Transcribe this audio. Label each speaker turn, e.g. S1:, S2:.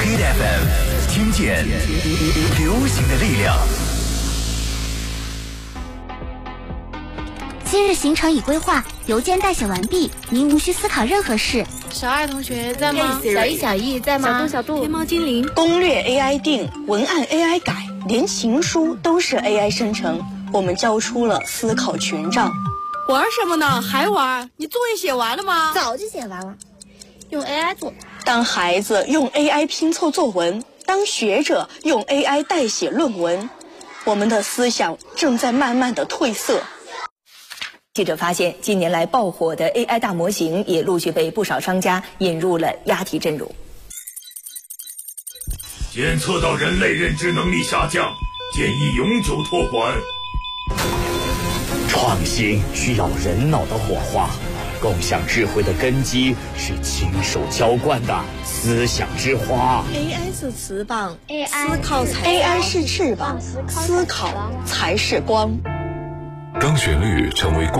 S1: Hit FM， 听见流行的力量。
S2: 今日行程已规划，邮件代写完毕，您无需思考任何事。
S3: 小爱同学在吗？
S4: 小一、小易在吗？
S3: 小杜，
S4: 天猫精灵，
S5: 攻略 AI 定，文案 AI 改，连情书都是 AI 生成。我们交出了思考权杖。
S4: 玩什么呢？还玩？你作业写完了吗？
S2: 早就写完了，
S3: 用 AI 做。
S5: 当孩子用 AI 拼凑作文，当学者用 AI 代写论文，我们的思想正在慢慢的褪色。
S6: 记者发现，近年来爆火的 AI 大模型也陆续被不少商家引入了押题阵容。
S7: 检测到人类认知能力下降，建议永久托管。
S8: 创新需要人脑的火花，共享智慧的根基是亲手浇灌的思想之花。
S5: AI 是翅膀，思考才 AI 是翅膀，思考才是光。
S9: 当旋律成为